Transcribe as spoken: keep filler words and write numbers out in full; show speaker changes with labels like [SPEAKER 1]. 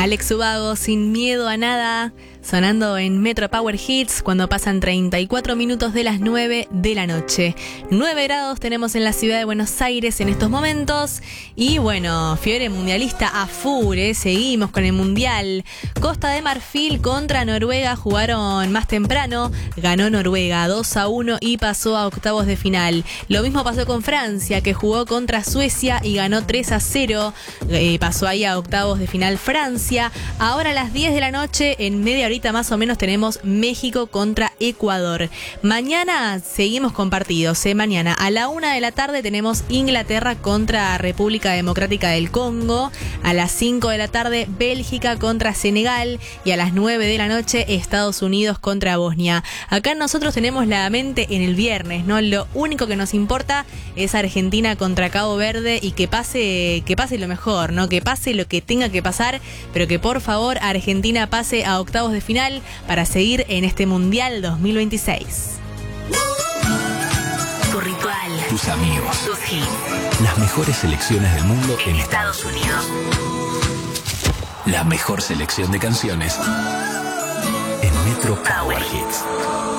[SPEAKER 1] Alex Ubago, Sin Miedo a Nada, sonando en Metro Power Hits cuando pasan treinta y cuatro minutos de las nueve de la noche. nueve grados tenemos en la ciudad de Buenos Aires en estos momentos. Y bueno, fiebre mundialista a full, ¿eh? Seguimos con el mundial. Costa de Marfil contra Noruega jugaron más temprano. Ganó Noruega dos a uno y pasó a octavos de final. Lo mismo pasó con Francia, que jugó contra Suecia y ganó tres a cero. Eh, pasó ahí a octavos de final Francia. Ahora a las diez de la noche, en media horita más o menos, tenemos México contra Ecuador. Mañana seguimos con partidos. ¿eh? Mañana a la una de la tarde tenemos Inglaterra contra República Democrática del Congo. A las cinco de la tarde Bélgica contra Senegal. Y a las nueve de la noche Estados Unidos contra Bosnia. Acá nosotros tenemos la mente en el viernes, ¿no? Lo único que nos importa es Argentina contra Cabo Verde y que pase, que pase lo mejor, ¿no? Que pase lo que tenga que pasar, pero que por favor Argentina pase a octavos de final para seguir en este Mundial dos mil veintiséis.
[SPEAKER 2] Tu ritual,
[SPEAKER 3] tus amigos,
[SPEAKER 2] tus hits,
[SPEAKER 3] las mejores selecciones del mundo
[SPEAKER 2] en Estados Unidos.
[SPEAKER 3] La mejor selección de canciones en Metro Power Hits.